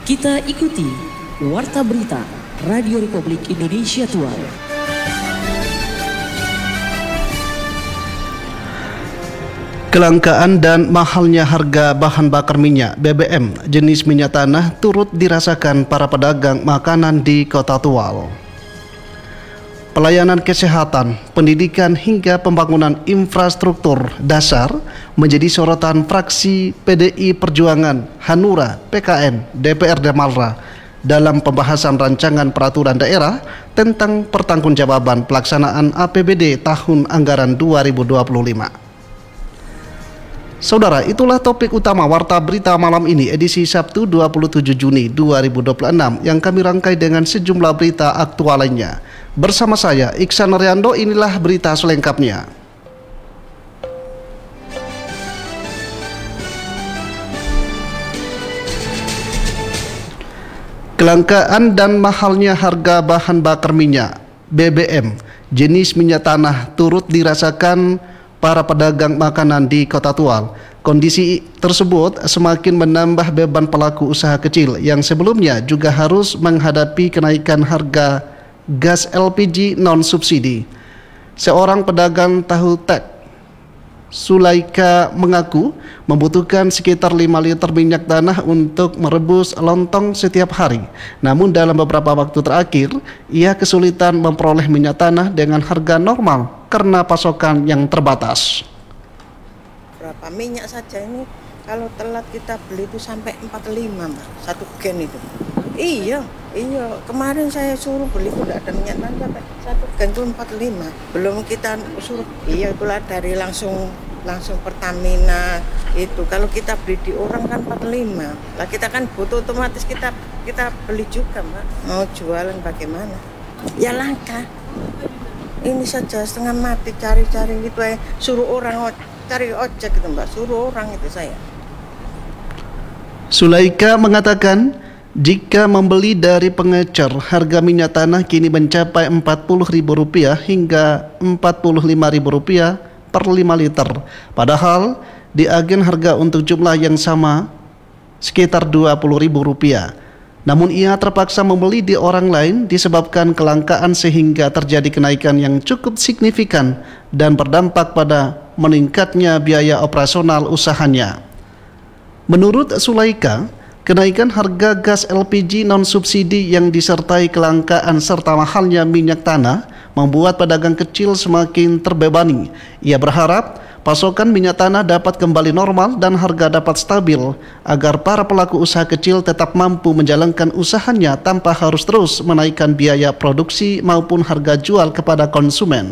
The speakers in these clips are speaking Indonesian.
Kita ikuti Warta Berita Radio Republik Indonesia Tual. Kelangkaan dan mahalnya harga bahan bakar minyak BBM jenis minyak tanah turut dirasakan para pedagang makanan di Kota Tual. Pelayanan kesehatan, pendidikan hingga pembangunan infrastruktur dasar menjadi sorotan fraksi PDI Perjuangan, Hanura, PKN, DPRD Malra dalam pembahasan rancangan peraturan daerah tentang pertanggungjawaban pelaksanaan APBD tahun anggaran 2025. Saudara, itulah topik utama Warta Berita malam ini edisi Sabtu 27 Juni 2026 yang kami rangkai dengan sejumlah berita aktual lainnya. Bersama saya, Iksan Riando, inilah berita selengkapnya. Kelangkaan dan mahalnya harga bahan bakar minyak BBM jenis minyak tanah turut dirasakan para pedagang makanan di Kota Tual. Kondisi tersebut semakin menambah beban pelaku usaha kecil yang sebelumnya juga harus menghadapi kenaikan harga gas LPG non-subsidi. Seorang pedagang tahu tek, Sulaika, mengaku membutuhkan sekitar 5 liter minyak tanah untuk merebus lontong setiap hari. Namun dalam beberapa waktu terakhir, ia kesulitan memperoleh minyak tanah dengan harga normal karena pasokan yang terbatas. Berapa minyak saja ini kalau telat kita beli itu sampai 45, Mbak, satu gen itu. Iya, kemarin saya suruh beli itu tidak ada minyak tanah sampai satu gen itu 45. Belum kita suruh, itulah dari langsung Pertamina itu. Kalau kita beli di orang kan 45. Lah kita kan butuh, otomatis kita beli juga, Mbak. Mau jualan bagaimana? Ya langka. Ini saja setengah mati cari-cari gitu suruh orang cari ojek gitu, Mbak. Suruh orang itu saya. Sulaika mengatakan jika membeli dari pengecer, harga minyak tanah kini mencapai Rp40.000 hingga Rp45.000 per 5 liter. Padahal di agen harga untuk jumlah yang sama sekitar Rp20.000. Namun ia terpaksa membeli di orang lain disebabkan kelangkaan sehingga terjadi kenaikan yang cukup signifikan dan berdampak pada meningkatnya biaya operasional usahanya. Menurut Sulaika, kenaikan harga gas LPG non-subsidi yang disertai kelangkaan serta mahalnya minyak tanah membuat pedagang kecil semakin terbebani. Ia berharap pasokan minyak tanah dapat kembali normal dan harga dapat stabil agar para pelaku usaha kecil tetap mampu menjalankan usahanya tanpa harus terus menaikkan biaya produksi maupun harga jual kepada konsumen.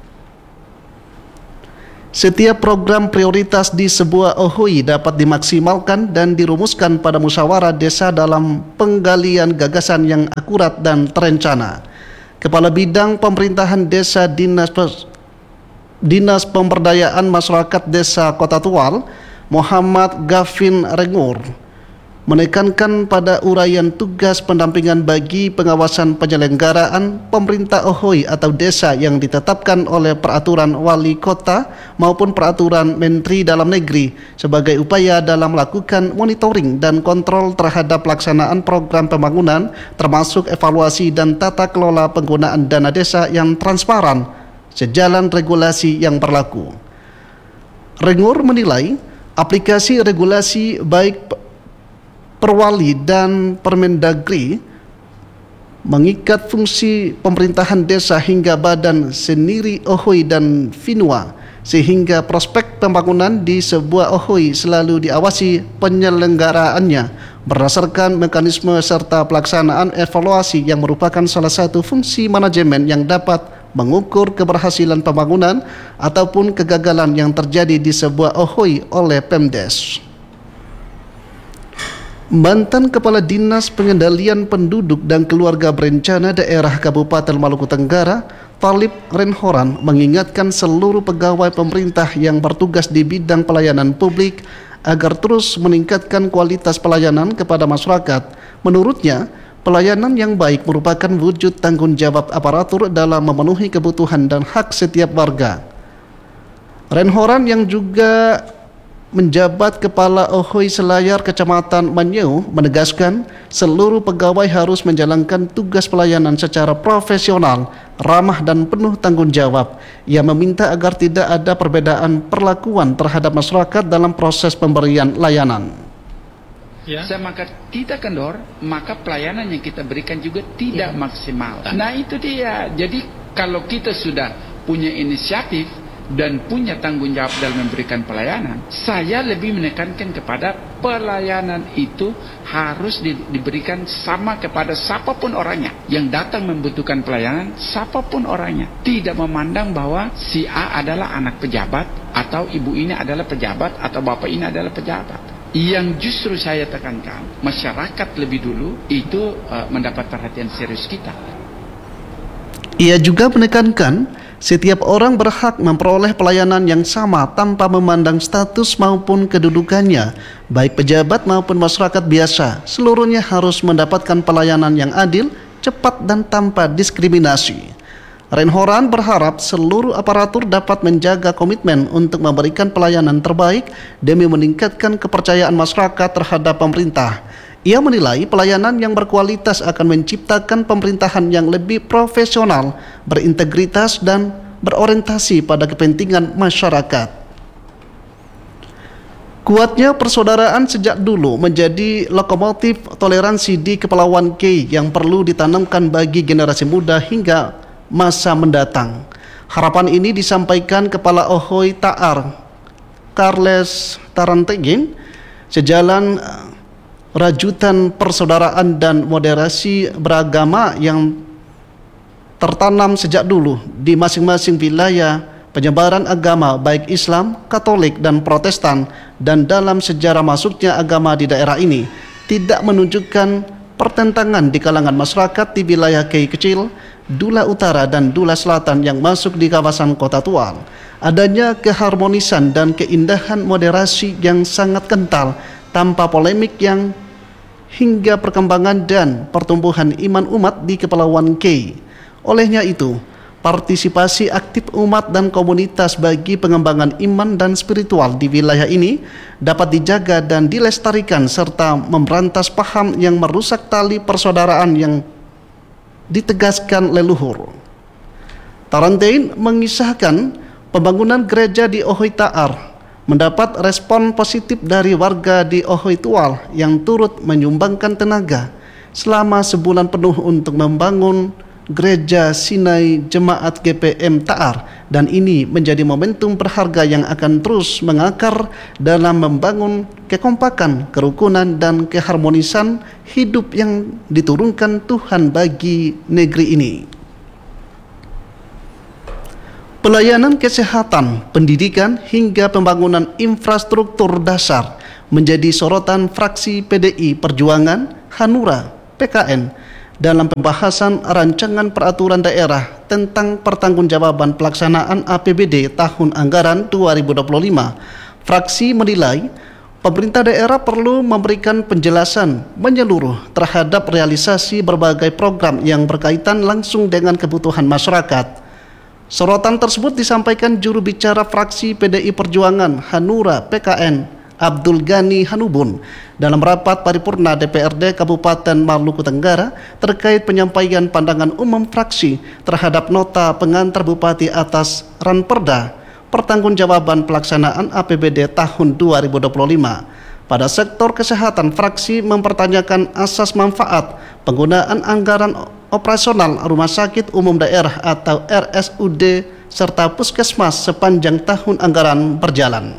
Setiap program prioritas di sebuah OHOI dapat dimaksimalkan dan dirumuskan pada musyawarah desa dalam penggalian gagasan yang akurat dan terencana. Kepala Bidang Pemerintahan Desa Dinas Pemberdayaan Masyarakat Desa Kota Tual, Muhammad Gafin Rengur, menekankan pada uraian tugas pendampingan bagi pengawasan penyelenggaraan pemerintah OHOI atau desa yang ditetapkan oleh peraturan wali kota maupun peraturan Menteri Dalam Negeri sebagai upaya dalam melakukan monitoring dan kontrol terhadap pelaksanaan program pembangunan termasuk evaluasi dan tata kelola penggunaan dana desa yang transparan sejalan regulasi yang berlaku. Rengur menilai aplikasi regulasi baik Perwali dan Permendagri mengikat fungsi pemerintahan desa hingga badan sendiri OHOI dan FINUA sehingga prospek pembangunan di sebuah OHOI selalu diawasi penyelenggaraannya berdasarkan mekanisme serta pelaksanaan evaluasi yang merupakan salah satu fungsi manajemen yang dapat mengukur keberhasilan pembangunan ataupun kegagalan yang terjadi di sebuah OHOI oleh Pemdes. Mantan Kepala Dinas Pengendalian Penduduk dan Keluarga Berencana Daerah Kabupaten Maluku Tenggara, Talib Renhoran, mengingatkan seluruh pegawai pemerintah yang bertugas di bidang pelayanan publik agar terus meningkatkan kualitas pelayanan kepada masyarakat. Menurutnya, pelayanan yang baik merupakan wujud tanggung jawab aparatur dalam memenuhi kebutuhan dan hak setiap warga. Renhoran yang juga menjabat Kepala Ohoi Selayar Kecamatan Manyeu menegaskan seluruh pegawai harus menjalankan tugas pelayanan secara profesional, ramah dan penuh tanggung jawab. Ia meminta agar tidak ada perbedaan perlakuan terhadap masyarakat dalam proses pemberian layanan. Maka kita kendor, maka pelayanan yang kita berikan juga tidak maksimal. Nah itu dia. Jadi kalau kita sudah punya inisiatif dan punya tanggung jawab dalam memberikan pelayanan, saya lebih menekankan kepada pelayanan itu harus diberikan sama kepada siapapun orangnya yang datang membutuhkan pelayanan, siapapun orangnya, tidak memandang bahwa si A adalah anak pejabat atau ibu ini adalah pejabat atau bapak ini adalah pejabat. Yang justru saya tekankan, masyarakat lebih dulu itu mendapat perhatian serius kita. Ia juga menekankan setiap orang berhak memperoleh pelayanan yang sama tanpa memandang status maupun kedudukannya, baik pejabat maupun masyarakat biasa. Seluruhnya harus mendapatkan pelayanan yang adil, cepat dan tanpa diskriminasi. Renhoran berharap seluruh aparatur dapat menjaga komitmen untuk memberikan pelayanan terbaik demi meningkatkan kepercayaan masyarakat terhadap pemerintah. Ia menilai pelayanan yang berkualitas akan menciptakan pemerintahan yang lebih profesional, berintegritas dan berorientasi pada kepentingan masyarakat. Kuatnya persaudaraan sejak dulu menjadi lokomotif toleransi di Kepulauan K yang perlu ditanamkan bagi generasi muda hingga masa mendatang. Harapan ini disampaikan Kepala Ohoi Ta'ar, Carles Tarantegin, sejalan rajutan persaudaraan dan moderasi beragama yang tertanam sejak dulu di masing-masing wilayah penyebaran agama baik Islam, Katolik dan Protestan, dan dalam sejarah masuknya agama di daerah ini tidak menunjukkan pertentangan di kalangan masyarakat di wilayah Kei Kecil, Dula Utara dan Dula Selatan yang masuk di kawasan Kota Tual. Adanya keharmonisan dan keindahan moderasi yang sangat kental tanpa polemik yang hingga perkembangan dan pertumbuhan iman umat di Kepulauan K. Olehnya itu, partisipasi aktif umat dan komunitas bagi pengembangan iman dan spiritual di wilayah ini dapat dijaga dan dilestarikan serta memberantas paham yang merusak tali persaudaraan yang ditegaskan leluhur. Tarantein mengisahkan pembangunan gereja di Ohoi Ta'ar mendapat respon positif dari warga di Ohoi Tual yang turut menyumbangkan tenaga selama sebulan penuh untuk membangun Gereja Sinai Jemaat GPM Ta'ar, dan ini menjadi momentum berharga yang akan terus mengakar dalam membangun kekompakan, kerukunan dan keharmonisan hidup yang diturunkan Tuhan bagi negeri ini. Pelayanan kesehatan, pendidikan hingga pembangunan infrastruktur dasar menjadi sorotan fraksi PDI Perjuangan Hanura PKN dalam pembahasan rancangan peraturan daerah tentang pertanggungjawaban pelaksanaan APBD tahun anggaran 2025. Fraksi menilai pemerintah daerah perlu memberikan penjelasan menyeluruh terhadap realisasi berbagai program yang berkaitan langsung dengan kebutuhan masyarakat. Sorotan tersebut disampaikan juru bicara fraksi PDI Perjuangan Hanura PKN Abdul Ghani Hanubun dalam rapat paripurna DPRD Kabupaten Maluku Tenggara terkait penyampaian pandangan umum fraksi terhadap nota pengantar Bupati atas Ranperda pertanggungjawaban pelaksanaan APBD tahun 2025. Pada sektor kesehatan, fraksi mempertanyakan asas manfaat penggunaan anggaran operasional Rumah Sakit Umum Daerah atau RSUD serta Puskesmas sepanjang tahun anggaran berjalan.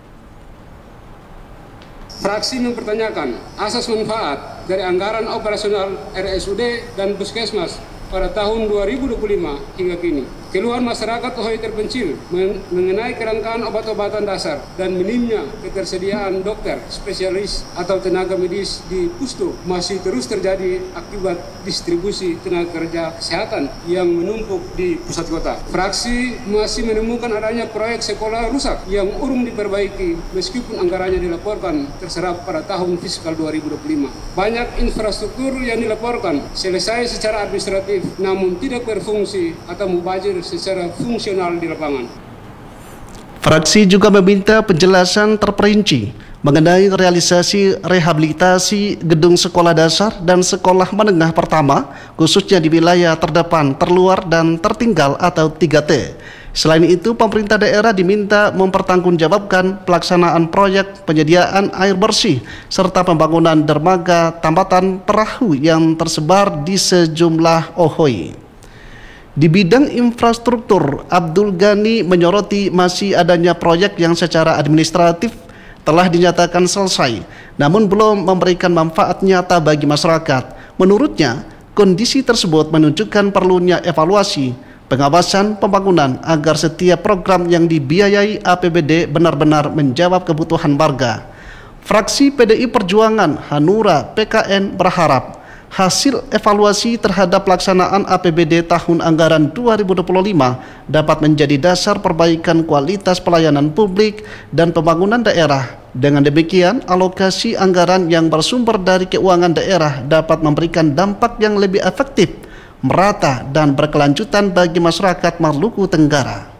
Fraksi mempertanyakan asas manfaat dari anggaran operasional RSUD dan Puskesmas pada tahun 2025 hingga kini. Keluhan masyarakat Ohoi terpencil mengenai kelangkaan obat-obatan dasar dan minimnya ketersediaan dokter, spesialis atau tenaga medis di Pustu masih terus terjadi akibat distribusi tenaga kerja kesehatan yang menumpuk di pusat kota. Fraksi masih menemukan adanya proyek sekolah rusak yang urung diperbaiki meskipun anggarannya dilaporkan terserap pada tahun fiskal 2025. Banyak infrastruktur yang dilaporkan selesai secara administratif namun tidak berfungsi atau mubazir secara fungsional di lapangan. Fraksi juga meminta penjelasan terperinci mengenai realisasi rehabilitasi gedung sekolah dasar dan sekolah menengah pertama, khususnya di wilayah terdepan, terluar, dan tertinggal atau 3T. Selain itu, pemerintah daerah diminta mempertanggungjawabkan pelaksanaan proyek penyediaan air bersih serta pembangunan dermaga tambatan perahu yang tersebar di sejumlah ohoi. Di bidang infrastruktur, Abdul Ghani menyoroti masih adanya proyek yang secara administratif telah dinyatakan selesai, namun belum memberikan manfaat nyata bagi masyarakat. Menurutnya, kondisi tersebut menunjukkan perlunya evaluasi, pengawasan pembangunan agar setiap program yang dibiayai APBD benar-benar menjawab kebutuhan warga. Fraksi PDI Perjuangan Hanura PKN berharap hasil evaluasi terhadap pelaksanaan APBD tahun anggaran 2025 dapat menjadi dasar perbaikan kualitas pelayanan publik dan pembangunan daerah. Dengan demikian, alokasi anggaran yang bersumber dari keuangan daerah dapat memberikan dampak yang lebih efektif, merata, dan berkelanjutan bagi masyarakat Maluku Tenggara.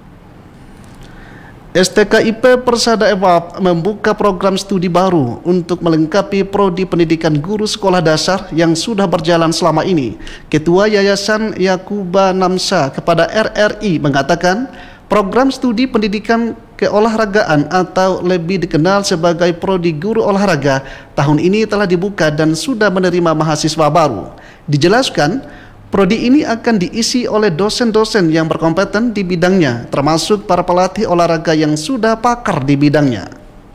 STKIP Persada Ewab membuka program studi baru untuk melengkapi prodi pendidikan guru sekolah dasar yang sudah berjalan selama ini. Ketua Yayasan Yakuba Namsa kepada RRI mengatakan, program studi pendidikan keolahragaan atau lebih dikenal sebagai prodi guru olahraga tahun ini telah dibuka dan sudah menerima mahasiswa baru. Dijelaskan, prodi ini akan diisi oleh dosen-dosen yang berkompeten di bidangnya, termasuk para pelatih olahraga yang sudah pakar di bidangnya.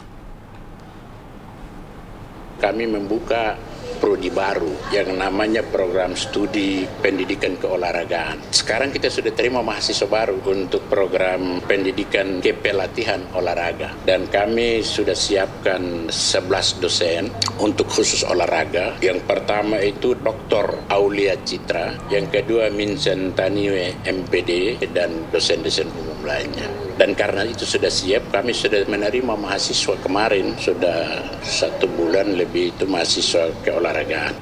Kami membuka prodi baru yang namanya program studi pendidikan keolahragaan. Sekarang kita sudah terima mahasiswa baru untuk program pendidikan kepelatihan olahraga. Dan kami sudah siapkan 11 dosen untuk khusus olahraga. Yang pertama itu Dr. Aulia Citra, yang kedua Minsen Taniwe MPD, dan dosen-dosen umum lainnya. Dan karena itu sudah siap, kami sudah menerima mahasiswa kemarin, sudah 1 bulan lebih itu mahasiswa keolahragaan.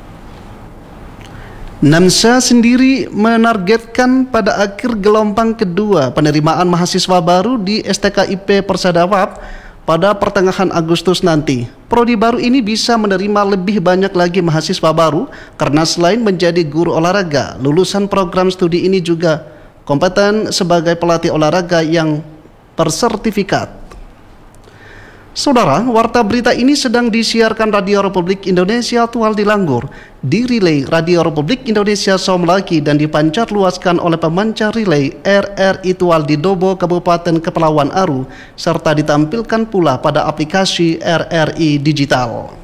Namsa sendiri menargetkan pada akhir gelombang kedua penerimaan mahasiswa baru di STKIP Persada Ewab pada pertengahan Agustus nanti. Prodi baru ini bisa menerima lebih banyak lagi mahasiswa baru karena selain menjadi guru olahraga, lulusan program studi ini juga kompeten sebagai pelatih olahraga yang bersertifikat. Saudara, warta berita ini sedang disiarkan Radio Republik Indonesia Tual di Langgur, di relay Radio Republik Indonesia Somlaki dan dipancar luaskan oleh pemancar relay RRI Tual di Dobo, Kabupaten Kepulauan Aru, serta ditampilkan pula pada aplikasi RRI Digital.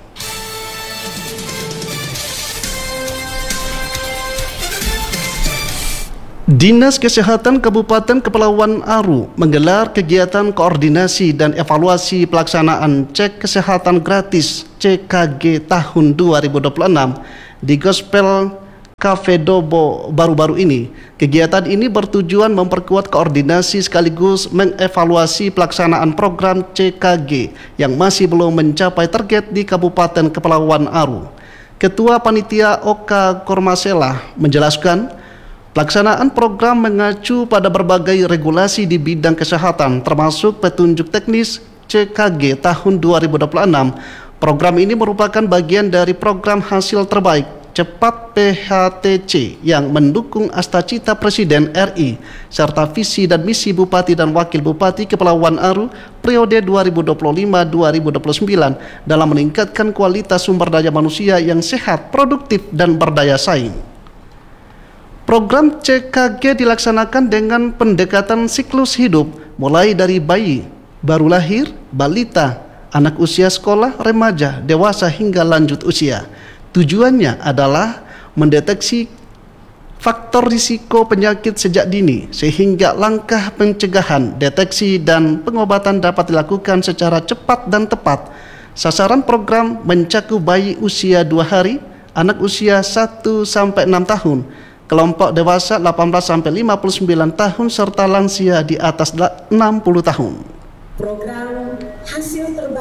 Dinas Kesehatan Kabupaten Kepulauan Aru menggelar kegiatan koordinasi dan evaluasi pelaksanaan cek kesehatan gratis CKG tahun 2026 di Gospel Cafe Dobo baru-baru ini. Kegiatan ini bertujuan memperkuat koordinasi sekaligus mengevaluasi pelaksanaan program CKG yang masih belum mencapai target di Kabupaten Kepulauan Aru. Ketua Panitia Oka Kormasela menjelaskan, pelaksanaan program mengacu pada berbagai regulasi di bidang kesehatan termasuk petunjuk teknis CKG tahun 2026. Program ini merupakan bagian dari program hasil terbaik cepat PHTC yang mendukung Astacita Presiden RI serta visi dan misi Bupati dan Wakil Bupati Kepulauan Aru periode 2025-2029 dalam meningkatkan kualitas sumber daya manusia yang sehat, produktif, dan berdaya saing. Program CKG dilaksanakan dengan pendekatan siklus hidup, mulai dari bayi, baru lahir, balita, anak usia sekolah, remaja, dewasa, hingga lanjut usia. Tujuannya adalah mendeteksi faktor risiko penyakit sejak dini, sehingga langkah pencegahan, deteksi, dan pengobatan dapat dilakukan secara cepat dan tepat. Sasaran program mencakup bayi usia 2 hari, anak usia 1-6 tahun, kelompok dewasa 18-59 tahun serta lansia di atas 60 tahun. Program hasil terbaik cepat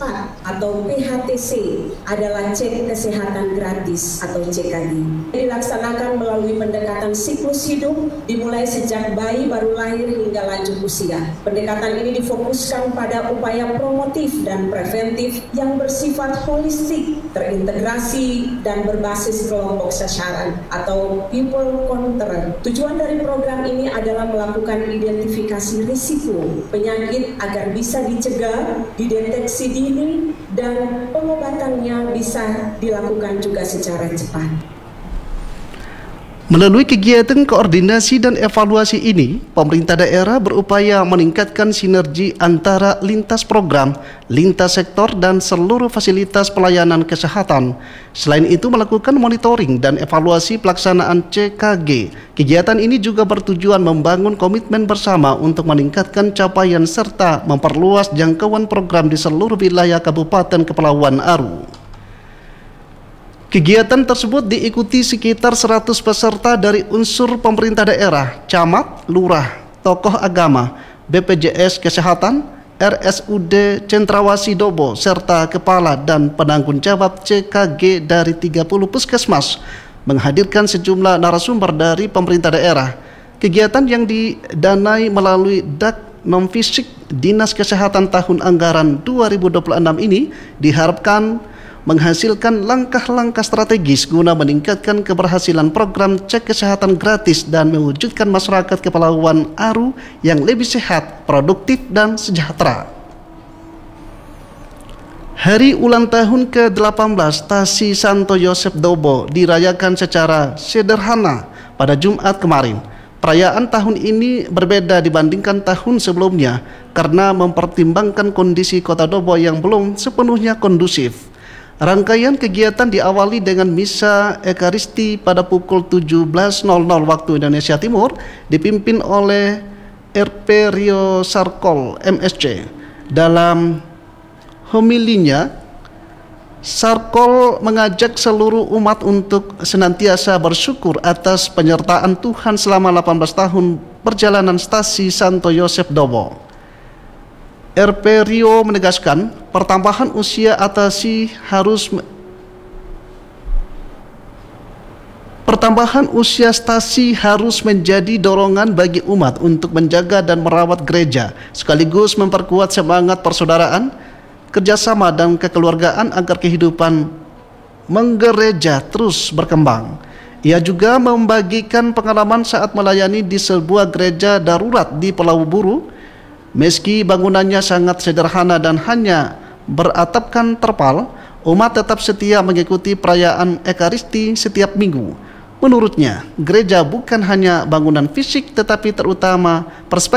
cepat atau PHTC adalah cek kesehatan gratis atau CKG. Dilaksanakan melalui pendekatan siklus hidup dimulai sejak bayi baru lahir hingga lanjut usia. Pendekatan ini difokuskan pada upaya promotif dan preventif yang bersifat holistik, terintegrasi, dan berbasis kelompok sasaran atau people counter. Tujuan dari program ini adalah melakukan identifikasi risiko penyakit agar bisa dicegah, dideteksi dini, dan pengobatannya bisa dilakukan juga secara cepat. Melalui kegiatan koordinasi dan evaluasi ini, pemerintah daerah berupaya meningkatkan sinergi antara lintas program, lintas sektor, dan seluruh fasilitas pelayanan kesehatan. Selain itu, melakukan monitoring dan evaluasi pelaksanaan CKG. Kegiatan ini juga bertujuan membangun komitmen bersama untuk meningkatkan capaian serta memperluas jangkauan program di seluruh wilayah Kabupaten Kepulauan Aru. Kegiatan tersebut diikuti sekitar 100 peserta dari unsur pemerintah daerah, camat, lurah, tokoh agama, BPJS Kesehatan, RSUD Cendrawasih Dobo, serta kepala dan penanggung jawab CKG dari 30 puskesmas, menghadirkan sejumlah narasumber dari pemerintah daerah. Kegiatan yang didanai melalui DAK Non-Fisik Dinas Kesehatan tahun anggaran 2026 ini diharapkan menghasilkan langkah-langkah strategis guna meningkatkan keberhasilan program cek kesehatan gratis dan mewujudkan masyarakat Kepulauan Aru yang lebih sehat, produktif, dan sejahtera. Hari ulang tahun ke-18 Stasi Santo Yosef Dobo dirayakan secara sederhana pada Jumat kemarin. Perayaan tahun ini berbeda dibandingkan tahun sebelumnya karena mempertimbangkan kondisi Kota Dobo yang belum sepenuhnya kondusif. Rangkaian kegiatan diawali dengan misa Ekaristi pada pukul 17.00 waktu Indonesia Timur dipimpin oleh RP Rio Sarkol MSC. Dalam homilinya, Sarkol mengajak seluruh umat untuk senantiasa bersyukur atas penyertaan Tuhan selama 18 tahun perjalanan Stasi Santo Yosef Dobo. RP Rio menegaskan pertambahan usia stasi harus menjadi dorongan bagi umat untuk menjaga dan merawat gereja, sekaligus memperkuat semangat persaudaraan, kerjasama dan kekeluargaan agar kehidupan menggereja terus berkembang. Ia juga membagikan pengalaman saat melayani di sebuah gereja darurat di Pulau Buru. Meski bangunannya sangat sederhana dan hanya beratapkan terpal, umat tetap setia mengikuti perayaan Ekaristi setiap minggu. Menurutnya, gereja bukan hanya bangunan fisik tetapi terutama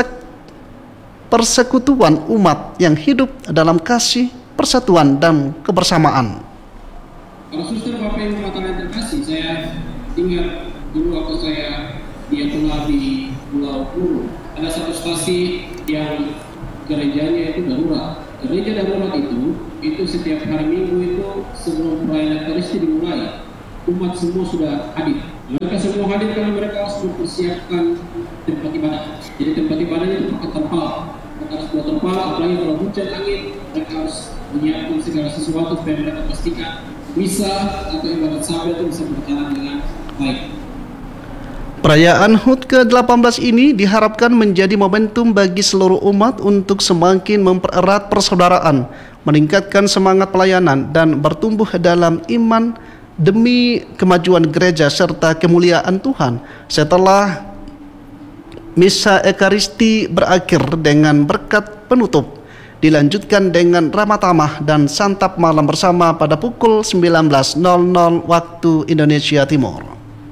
persekutuan umat yang hidup dalam kasih, persatuan, dan kebersamaan. Kalau suster Bapak yang mengatakan terkasih, saya ingat dulu waktu saya diakola di Pulau Buru. Ada satu stasi yang gerejanya itu darurat. Gereja darurat itu setiap hari Minggu itu sebelum perayaan Ekaristi dimulai, umat semua sudah hadir. Mereka semua hadir karena mereka harus mempersiapkan tempat ibadah. Jadi tempat ibadahnya itu pakai terpal. Mereka harus buat terpal, apalagi kalau hujan angin, mereka harus menyiapkan segala sesuatu supaya mereka pastikan misa atau ibadat sabat itu bisa berjalan dengan baik. Perayaan HUT ke-18 ini diharapkan menjadi momentum bagi seluruh umat untuk semakin mempererat persaudaraan, meningkatkan semangat pelayanan, dan bertumbuh dalam iman demi kemajuan gereja serta kemuliaan Tuhan. Setelah misa Ekaristi berakhir dengan berkat penutup, dilanjutkan dengan ramah tamah dan santap malam bersama pada pukul 19.00 waktu Indonesia Timur.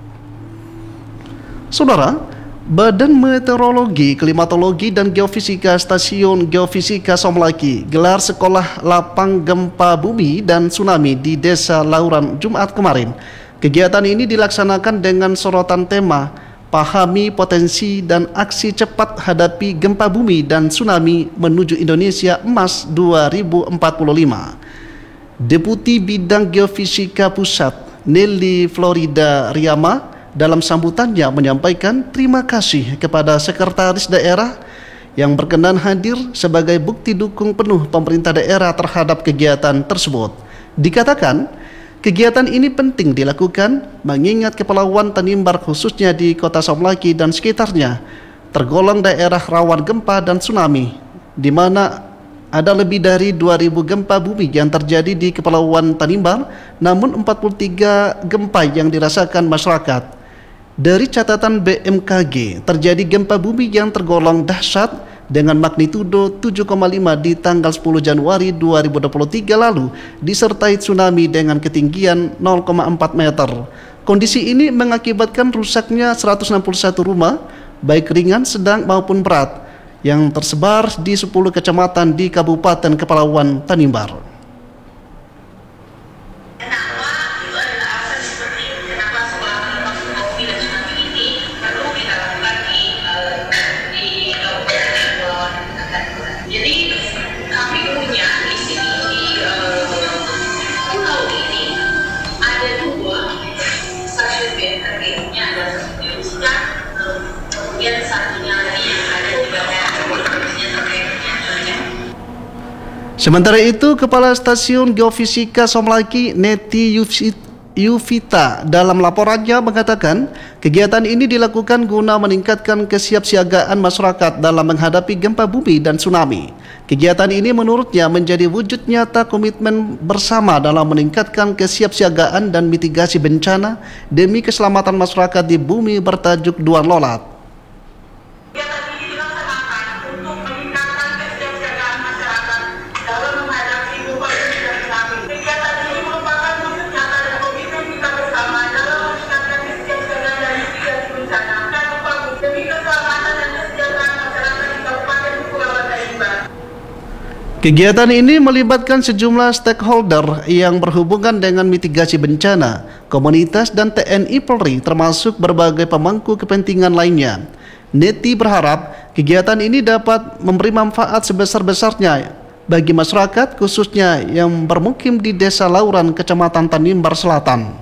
Saudara, Badan Meteorologi, Klimatologi, dan Geofisika Stasiun Geofisika Somlaki gelar sekolah lapang gempa bumi dan tsunami di Desa Lauran Jumat kemarin. Kegiatan ini dilaksanakan dengan sorotan tema Pahami Potensi dan Aksi Cepat Hadapi Gempa Bumi dan Tsunami Menuju Indonesia Emas 2045. Deputi Bidang Geofisika Pusat Nelly Florida Riyama dalam sambutannya menyampaikan terima kasih kepada Sekretaris Daerah yang berkenan hadir sebagai bukti dukung penuh pemerintah daerah terhadap kegiatan tersebut. Dikatakan, kegiatan ini penting dilakukan mengingat Kepulauan Tanimbar khususnya di Kota Somlaki dan sekitarnya tergolong daerah rawan gempa dan tsunami, di mana ada lebih dari 2.000 gempa bumi yang terjadi di Kepulauan Tanimbar, namun 43 gempa yang dirasakan masyarakat. Dari catatan BMKG, terjadi gempa bumi yang tergolong dahsyat dengan magnitudo 7,5 di tanggal 10 Januari 2023 lalu, disertai tsunami dengan ketinggian 0,4 meter. Kondisi ini mengakibatkan rusaknya 161 rumah, baik ringan, sedang maupun berat, yang tersebar di 10 kecamatan di Kabupaten Kepulauan Tanimbar. Sementara itu, Kepala Stasiun Geofisika Somlaki, Neti Yuvita, dalam laporannya mengatakan kegiatan ini dilakukan guna meningkatkan kesiapsiagaan masyarakat dalam menghadapi gempa bumi dan tsunami. Kegiatan ini menurutnya menjadi wujud nyata komitmen bersama dalam meningkatkan kesiapsiagaan dan mitigasi bencana demi keselamatan masyarakat di bumi bertajuk Duan Lolat. Kegiatan ini melibatkan sejumlah stakeholder yang berhubungan dengan mitigasi bencana, komunitas dan TNI Polri, termasuk berbagai pemangku kepentingan lainnya. Neti berharap kegiatan ini dapat memberi manfaat sebesar-besarnya bagi masyarakat, khususnya yang bermukim di Desa Lauran, Kecamatan Tanimbar Selatan.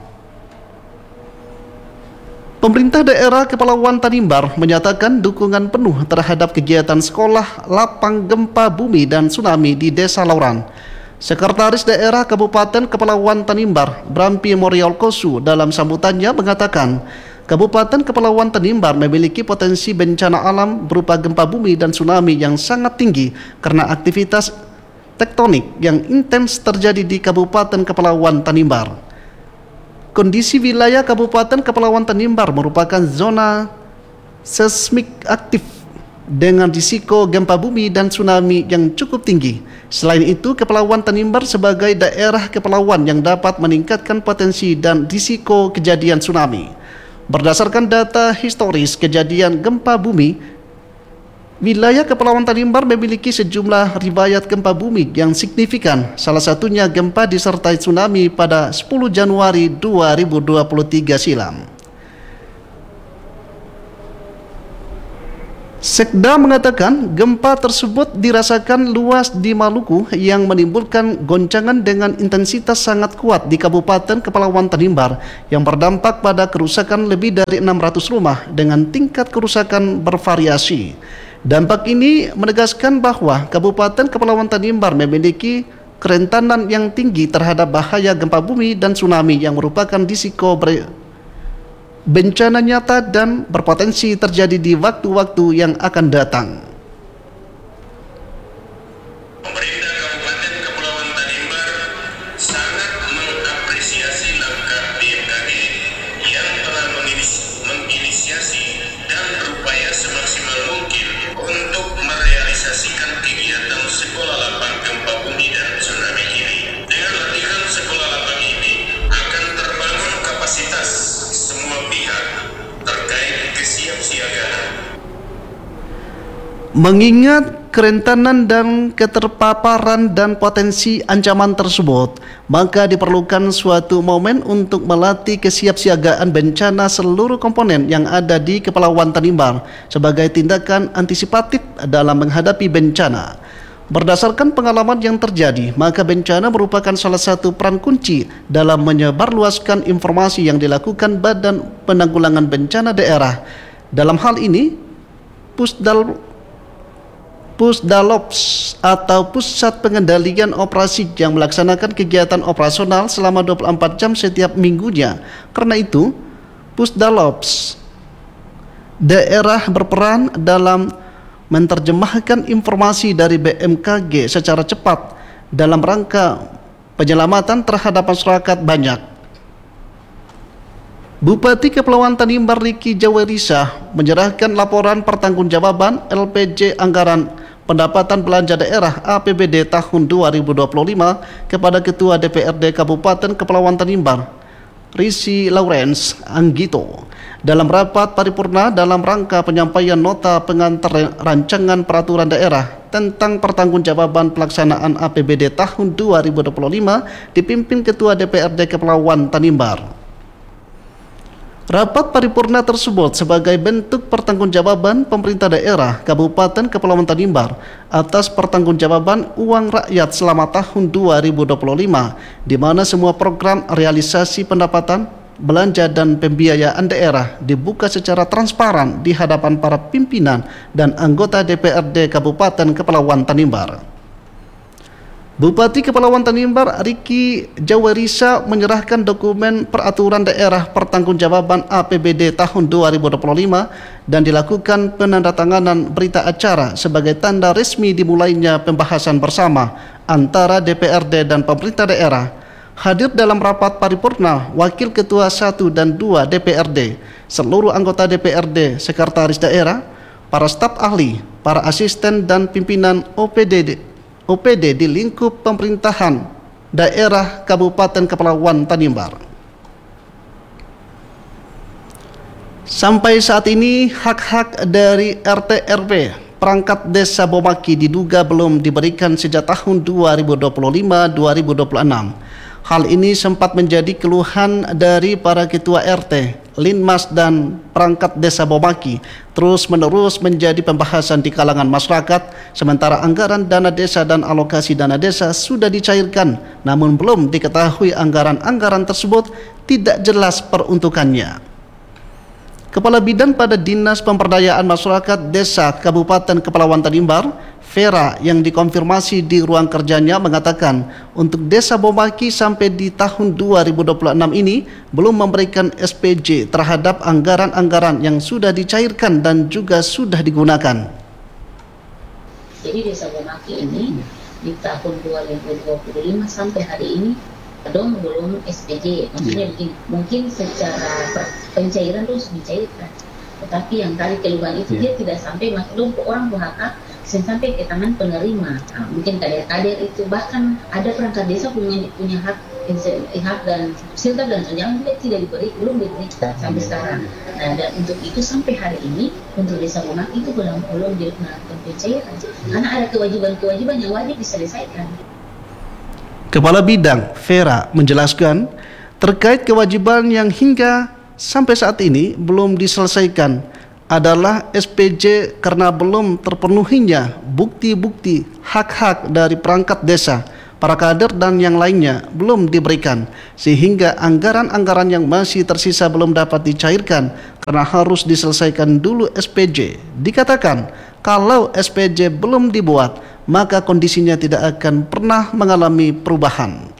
Pemerintah daerah Kepulauan Tanimbar menyatakan dukungan penuh terhadap kegiatan sekolah lapang gempa bumi dan tsunami di Desa Lauran. Sekretaris Daerah Kabupaten Kepulauan Tanimbar, Brampi Moriolkosu, dalam sambutannya mengatakan, Kabupaten Kepulauan Tanimbar memiliki potensi bencana alam berupa gempa bumi dan tsunami yang sangat tinggi karena aktivitas tektonik yang intens terjadi di Kabupaten Kepulauan Tanimbar. Kondisi wilayah Kabupaten Kepulauan Tanimbar merupakan zona seismik aktif dengan risiko gempa bumi dan tsunami yang cukup tinggi. Selain itu, Kepulauan Tanimbar sebagai daerah kepulauan yang dapat meningkatkan potensi dan risiko kejadian tsunami. Berdasarkan data historis kejadian gempa bumi, wilayah Kepulauan Tanimbar memiliki sejumlah riwayat gempa bumi yang signifikan, salah satunya gempa disertai tsunami pada 10 Januari 2023 silam. Sekda mengatakan gempa tersebut dirasakan luas di Maluku yang menimbulkan goncangan dengan intensitas sangat kuat di Kabupaten Kepulauan Tanimbar yang berdampak pada kerusakan lebih dari 600 rumah dengan tingkat kerusakan bervariasi. Dampak ini menegaskan bahwa Kabupaten Kepulauan Tanimbar memiliki kerentanan yang tinggi terhadap bahaya gempa bumi dan tsunami yang merupakan risiko bencana nyata dan berpotensi terjadi di waktu-waktu yang akan datang. Pemerintah Kabupaten Kepulauan Tanimbar sangat mengapresiasi langkah BMKG yang telah menginisiasi dan berupaya semaksimal mungkin untuk merealisasikan kegiatan sekolah lapang gempa bumi dan tsunami ini. Dengan latihan sekolah lapang ini akan terbangun kapasitas semua pihak terkait kesiapsiagaan. Mengingat kerentanan dan keterpaparan dan potensi ancaman tersebut, maka diperlukan suatu momen untuk melatih kesiapsiagaan bencana seluruh komponen yang ada di Kepulauan Tanimbar sebagai tindakan antisipatif dalam menghadapi bencana. Berdasarkan pengalaman yang terjadi, maka bencana merupakan salah satu peran kunci dalam menyebarluaskan informasi yang dilakukan Badan Penanggulangan Bencana Daerah. Dalam hal ini, Pusdal Pusdalops atau Pusat Pengendalian Operasi yang melaksanakan kegiatan operasional selama 24 jam setiap minggunya. Karena itu, Pusdalops daerah berperan dalam menerjemahkan informasi dari BMKG secara cepat dalam rangka penyelamatan terhadap masyarakat banyak. Bupati Kepulauan Tanimbar Riki Jawerisa menyerahkan laporan pertanggungjawaban LPJ Anggaran Pendapatan Belanja Daerah APBD tahun 2025 kepada Ketua DPRD Kabupaten Kepulauan Tanimbar, Risi Lawrence Anggito, dalam rapat paripurna dalam rangka penyampaian nota pengantar rancangan peraturan daerah tentang pertanggungjawaban pelaksanaan APBD tahun 2025 dipimpin Ketua DPRD Kepulauan Tanimbar. Rapat paripurna tersebut sebagai bentuk pertanggungjawaban pemerintah daerah Kabupaten Kepulauan Tanimbar atas pertanggungjawaban uang rakyat selama tahun 2025, di mana semua program realisasi pendapatan, belanja dan pembiayaan daerah dibuka secara transparan di hadapan para pimpinan dan anggota DPRD Kabupaten Kepulauan Tanimbar. Bupati Kepulauan Tanimbar Riki Jawerisa menyerahkan dokumen peraturan daerah pertanggungjawaban APBD tahun 2025 dan dilakukan penandatanganan berita acara sebagai tanda resmi dimulainya pembahasan bersama antara DPRD dan pemerintah daerah. Hadir dalam rapat paripurna Wakil Ketua 1 dan 2 DPRD, seluruh anggota DPRD, sekretaris daerah, para staf ahli, para asisten dan pimpinan OPD di lingkup pemerintahan daerah Kabupaten Kepulauan Tanimbar. Sampai saat ini hak-hak dari RT RW perangkat desa Bomaki diduga belum diberikan sejak tahun 2025-2026. Hal ini sempat menjadi keluhan dari para ketua RT, Linmas dan perangkat desa Bomaki, terus-menerus menjadi pembahasan di kalangan masyarakat, sementara anggaran dana desa dan alokasi dana desa sudah dicairkan, namun belum diketahui anggaran-anggaran tersebut tidak jelas peruntukannya. Kepala Bidang pada Dinas Pemberdayaan Masyarakat Desa Kabupaten Kepulauan Tanimbar, Vera, yang dikonfirmasi di ruang kerjanya mengatakan untuk Desa Bomaki sampai di tahun 2026 ini belum memberikan SPJ terhadap anggaran-anggaran yang sudah dicairkan dan juga sudah digunakan. Jadi Desa Bomaki ini di tahun 2025 sampai hari ini belum SPJ, maksudnya begini, mungkin secara pencairan terus dicairkan, tetapi yang tadi keluhan itu dia tidak sampai belum orang berhak sampai ke tangan penerima. Nah, mungkin kader-kader itu, bahkan ada perangkat desa punya hak dan siltap dan tunjangan juga belum diberi sampai sekarang. Nah, dan untuk itu sampai hari ini untuk Desa Bomaki itu belum dilakukan pencairan karena ada kewajiban yang wajib diselesaikan. Kepala Bidang Vera menjelaskan terkait kewajiban yang hingga sampai saat ini belum diselesaikan adalah SPJ karena belum terpenuhinya bukti-bukti hak-hak dari perangkat desa, para kader dan yang lainnya belum diberikan, sehingga anggaran-anggaran yang masih tersisa belum dapat dicairkan karena harus diselesaikan dulu SPJ. Dikatakan kalau SPJ belum dibuat, maka kondisinya tidak akan pernah mengalami perubahan.